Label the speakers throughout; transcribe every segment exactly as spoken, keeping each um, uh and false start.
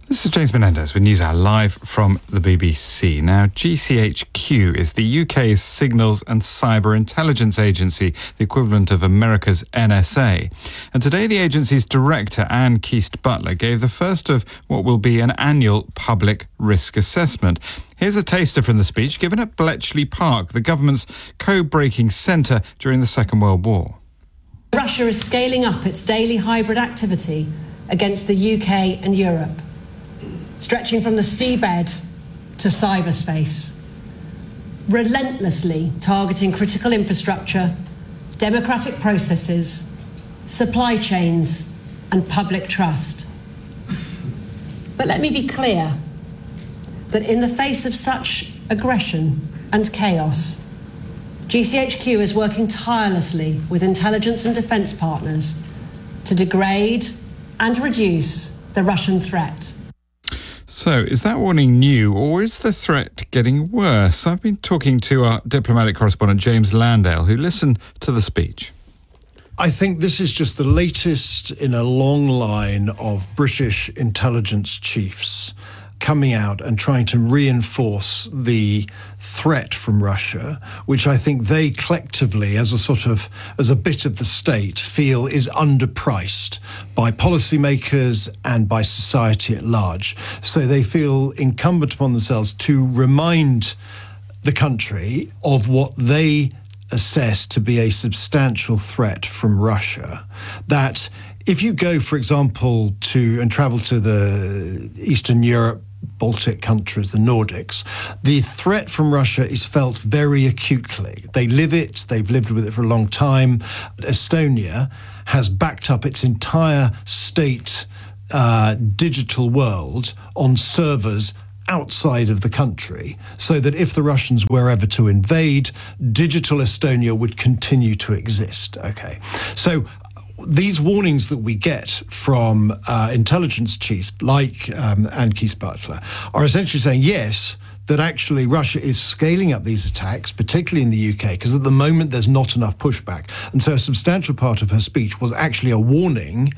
Speaker 1: This is James Menendez with NewsHour live from the B B C. Now, G C H Q is the U K's Signals and Cyber Intelligence Agency, the equivalent of America's N S A. And today the agency's director, Anne Keast-Butler, gave the first of what will be an annual public risk assessment. Here's a taster from the speech given at Bletchley Park, the government's code-breaking centre during the Second World War.
Speaker 2: Russia is scaling up its daily hybrid activity against the U K and Europe, stretching from the seabed to cyberspace, relentlessly targeting critical infrastructure, democratic processes, supply chains, and public trust. But let me be clear that in the face of such aggression and chaos, G C H Q is working tirelessly with intelligence and defence partners to degrade and reduce the Russian threat.
Speaker 1: So, is that warning new, or is the threat getting worse? I've been talking to our diplomatic correspondent, James Landale, who listened to the speech.
Speaker 3: I think this is just the latest in a long line of British intelligence chiefs coming out and trying to reinforce the threat from Russia, which I think they collectively, as a sort of, as a bit of the state, feel is underpriced by policymakers and by society at large. So they feel incumbent upon themselves to remind the country of what they assess to be a substantial threat from Russia. That if you go, for example, to and travel to the Eastern Europe, Baltic countries, the Nordics, the threat from Russia is felt very acutely. They live it, they've lived with it for a long time. Estonia has backed up its entire state uh, digital world on servers outside of the country, so that if the Russians were ever to invade, digital Estonia would continue to exist. Okay, so these warnings that we get from uh, intelligence chiefs like um, Anne Keast-Butler are essentially saying, yes, that actually Russia is scaling up these attacks, particularly in the U K, because at the moment there's not enough pushback. And so a substantial part of her speech was actually a warning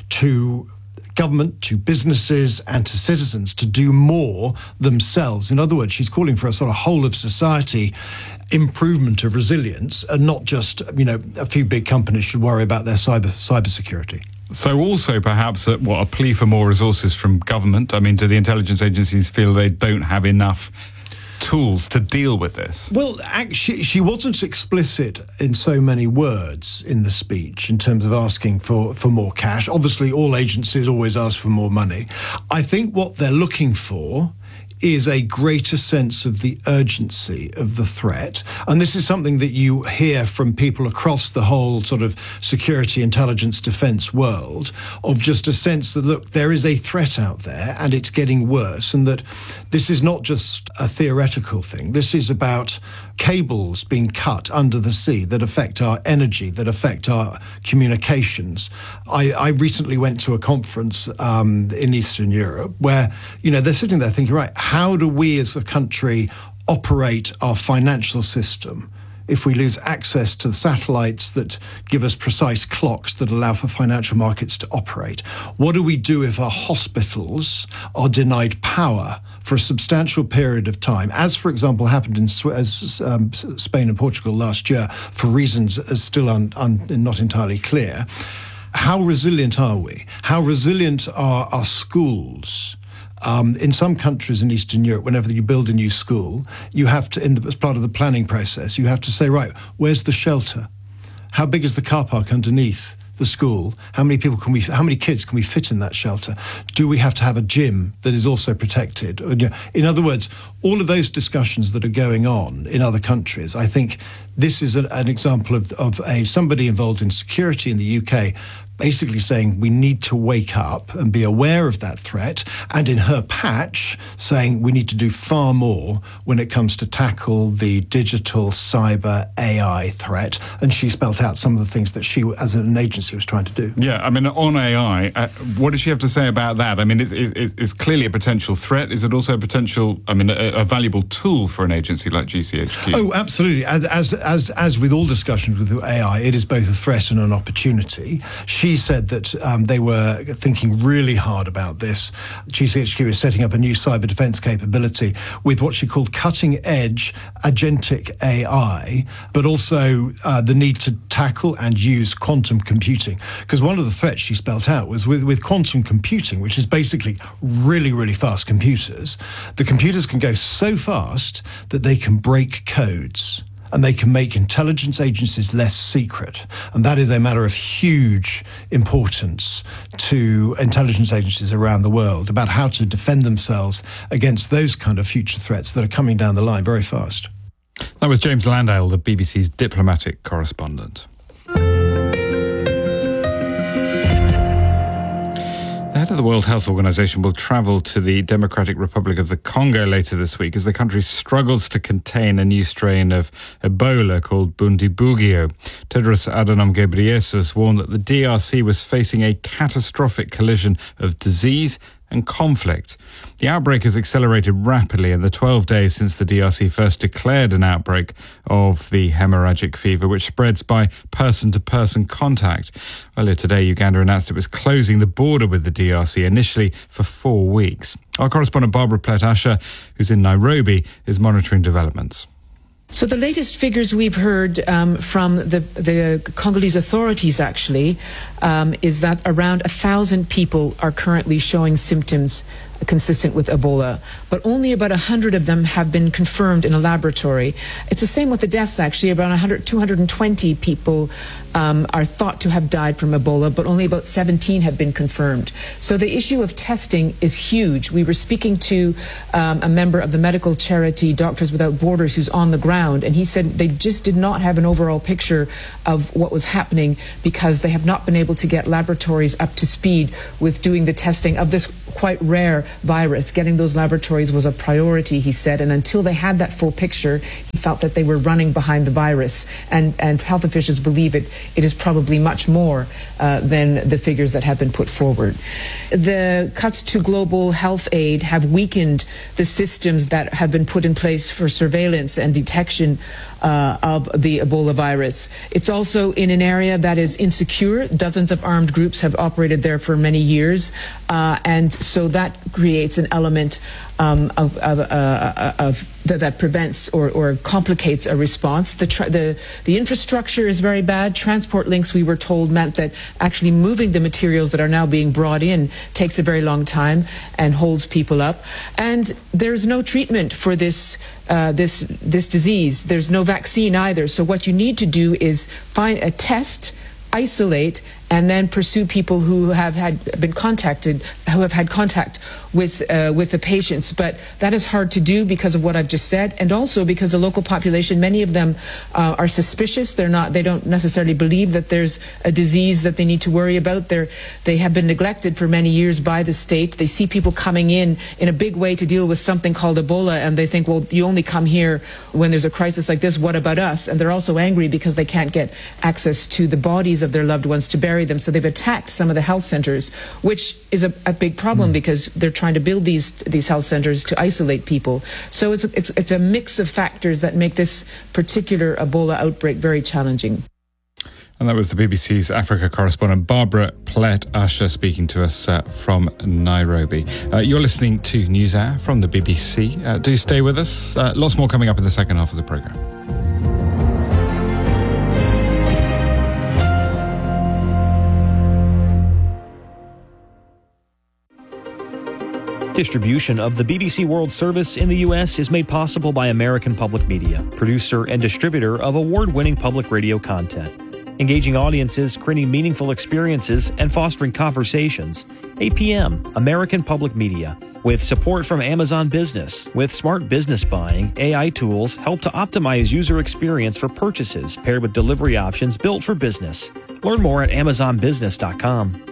Speaker 3: to government, to businesses and to citizens to do more themselves. In other words, she's calling for a sort of whole of society improvement of resilience, and not just, you know, a few big companies should worry about their cyber cybersecurity.
Speaker 1: So also perhaps a, what, a plea for more resources from government? I mean, do the intelligence agencies feel they don't have enough tools to deal with this?
Speaker 3: Well, actually, she wasn't explicit in so many words in the speech in terms of asking for, for more cash. Obviously, all agencies always ask for more money. I think what they're looking for is a greater sense of the urgency of the threat. And this is something that you hear from people across the whole sort of security, intelligence, defense world, of just a sense that, look, there is a threat out there and it's getting worse, and that this is not just a theoretical thing. This is about cables being cut under the sea that affect our energy, that affect our communications. I, I recently went to a conference um, in Eastern Europe where, you know, they're sitting there thinking, right, how do we as a country operate our financial system if we lose access to the satellites that give us precise clocks that allow for financial markets to operate? What do we do if our hospitals are denied power for a substantial period of time, as, for example, happened in as, um, Spain and Portugal last year, for reasons as still un, un, not entirely clear? How resilient are we? How resilient are our schools? Um, in some countries in Eastern Europe, whenever you build a new school, you have to, in the, as part of the planning process, you have to say, right, where's the shelter? How big is the car park underneath the school? How many people can we, how many kids can we fit in that shelter? Do we have to have a gym that is also protected? In other words, all of those discussions that are going on in other countries, I think this is a, an example of, of a somebody involved in security in the U K basically saying we need to wake up and be aware of that threat, and in her patch saying we need to do far more when it comes to tackle the digital cyber A I threat. And she spelt out some of the things that she, as an agency, was trying to do.
Speaker 1: Yeah, I mean, on A I, uh, what does she have to say about that? I mean, it's, it's, it's clearly a potential threat. Is it also a potential, I mean, a, a valuable tool for an agency like G C H Q?
Speaker 3: Oh, absolutely. As, as, as with all discussions with A I, it is both a threat and an opportunity. She she said that um, they were thinking really hard about this. G C H Q is setting up a new cyber defense capability with what she called cutting-edge agentic A I, but also uh, the need to tackle and use quantum computing. Because one of the threats she spelt out was with, with quantum computing, which is basically really, really fast computers, the computers can go so fast that they can break codes. And they can make intelligence agencies less secret. And that is a matter of huge importance to intelligence agencies around the world about how to defend themselves against those kind of future threats that are coming down the line very fast.
Speaker 1: That was James Landale, the B B C's diplomatic correspondent. The head of the World Health Organization will travel to the Democratic Republic of the Congo later this week as the country struggles to contain a new strain of Ebola called Bundibugyo. Tedros Adhanom Ghebreyesus warned that the D R C was facing a catastrophic collision of disease and conflict. The outbreak has accelerated rapidly in the twelve days since the D R C first declared an outbreak of the hemorrhagic fever, which spreads by person-to-person contact. Earlier today, Uganda announced it was closing the border with the D R C, initially for four weeks. Our correspondent Barbara Plett-Usher, who's in Nairobi, is monitoring developments.
Speaker 4: So the latest figures we've heard um, from the, the Congolese authorities, actually, um, is that around a thousand people are currently showing symptoms consistent with Ebola, but only about one hundred of them have been confirmed in a laboratory. It's the same with the deaths, actually. Around one hundred, two hundred twenty people um, are thought to have died from Ebola, but only about seventeen have been confirmed. So the issue of testing is huge. We were speaking to um, a member of the medical charity Doctors Without Borders who's on the ground, and he said they just did not have an overall picture of what was happening because they have not been able to get laboratories up to speed with doing the testing of this quite rare virus. Getting those laboratories was a priority, he said, and until they had that full picture, he felt that they were running behind the virus. And, and health officials believe it, it is probably much more uh, than the figures that have been put forward. The cuts to global health aid have weakened the systems that have been put in place for surveillance and detection Uh, of the Ebola virus. It's also in an area that is insecure. Dozens of armed groups have operated there for many years, uh, and so that creates an element um, of, of, uh, of that, that prevents or, or complicates a response. The, tra- the the infrastructure is very bad. Transport links, we were told, meant that actually moving the materials that are now being brought in takes a very long time and holds people up. And there's no treatment for this uh, this this disease. There's no vaccine either. So what you need to do is find a test, isolate, and then pursue people who have had been contacted, who have had contact with uh, with the patients. But that is hard to do because of what I've just said, and also because the local population, many of them uh, are suspicious. They're not. They don't necessarily believe that there's a disease that they need to worry about. They're they have been neglected for many years by the state. They see people coming in in a big way to deal with something called Ebola, and they think, well, you only come here when there's a crisis like this. What about us? And they're also angry because they can't get access to the bodies of their loved ones to bury them. So they've attacked some of the health centers, which is a, a big problem mm. because they're trying to build these these health centers to isolate people. So it's a, it's it's a mix of factors that make this particular Ebola outbreak very challenging.
Speaker 1: And that was the B B C's Africa correspondent Barbara Plett-Usher speaking to us uh, from Nairobi. Uh, you're listening to NewsHour from the B B C. Uh, do stay with us. Uh, lots more coming up in the second half of the programme.
Speaker 5: Distribution of the B B C World Service in the U S is made possible by American Public Media, producer and distributor of award-winning public radio content. Engaging audiences, creating meaningful experiences, and fostering conversations. A P M, American Public Media. With support from Amazon Business. With smart business buying, A I tools help to optimize user experience for purchases paired with delivery options built for business. Learn more at amazon business dot com.